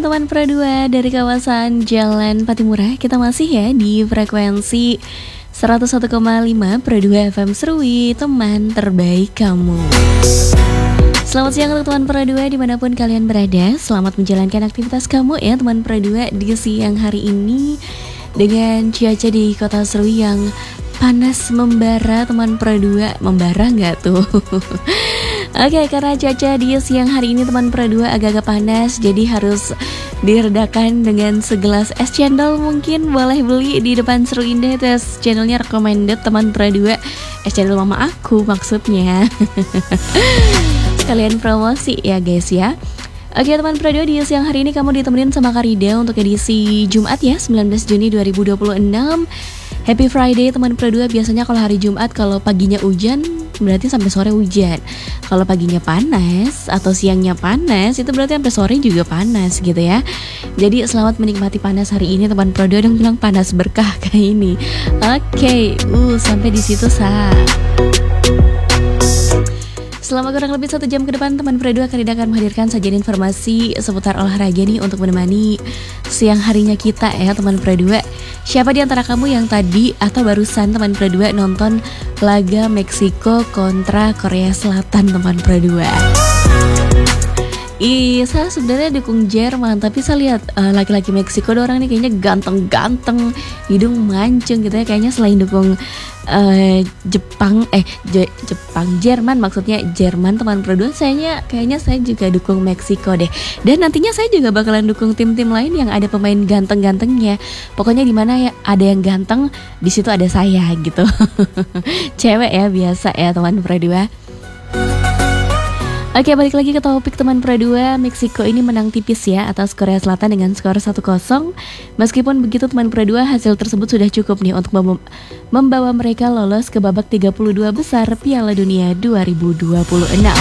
teman Pro 2 dari kawasan Jalan Patimura. Kita masih ya di frekuensi 101,5 Pro 2 FM Serui, teman terbaik kamu. Selamat siang untuk teman Pro 2 dimanapun kalian berada. Selamat menjalankan aktivitas kamu ya teman Pro 2 di siang hari ini, dengan cuaca di kota Serui yang panas membara. Teman Pro 2, membara nggak tuh? Oke, karena cuaca di siang hari ini teman Pro 2 agak-agak panas, jadi harus diredakan dengan segelas es cendol. Mungkin boleh beli di depan Seru Indah, itu es cendolnya recommended teman Pro 2. Es cendol mama aku maksudnya. Sekalian promosi ya guys ya. Oke teman Pro 2, di siang hari ini kamu ditemenin sama Karida untuk edisi Jumat ya, 19 Juni 2026. Happy Friday teman Pro 2. Biasanya kalau hari Jumat, kalau paginya hujan berarti sampai sore hujan. Kalau paginya panas atau siangnya panas, itu berarti sampai sore juga panas gitu ya. Jadi selamat menikmati panas hari ini teman Pro 2. Dong bilang panas berkah kayak ini. Oke, sampai di situ sah. Selama kurang lebih 1 jam ke depan teman Pro 2, Karida akan menghadirkan sajian informasi seputar olahraga nih untuk menemani siang harinya kita ya teman Pro 2. Siapa di antara kamu yang tadi atau barusan teman Pro 2 nonton laga Meksiko kontra Korea Selatan teman Pro 2? Saya sebenarnya dukung Jerman, tapi saya lihat laki-laki Meksiko orang nih kayaknya ganteng-ganteng, hidung mancung gitu ya. Kayaknya selain dukung Jerman maksudnya Jerman teman Pro 2, kayaknya saya juga dukung Meksiko deh. Dan nantinya saya juga bakalan dukung tim-tim lain yang ada pemain ganteng-gantengnya. Pokoknya di mana ya ada yang ganteng, di situ ada saya gitu. Cewek ya, biasa ya teman Pro 2. Oke, balik lagi ke topik teman Pro 2. Meksiko ini menang tipis ya atas Korea Selatan dengan skor 1-0. Meskipun begitu teman Pro 2, hasil tersebut sudah cukup nih untuk membawa mereka lolos ke babak 32 besar Piala Dunia 2026.